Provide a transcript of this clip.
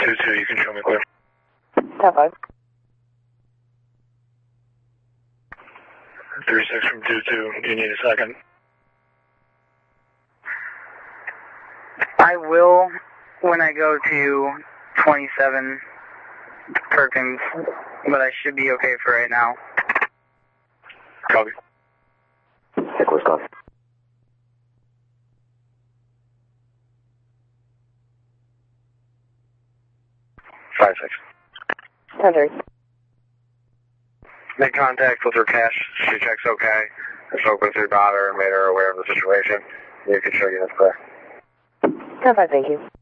2-2, you can show me clear. 10-5. 36 from 2-2, do you need a second? I will when I go to 27 Perkins, but I should be okay for right now. Copy. Take Wisconsin. 5-6. 10-3. Make contact with her cash. She checks okay. I spoke with your daughter and made her aware of the situation. You can show you this clear. 10-5, thank you.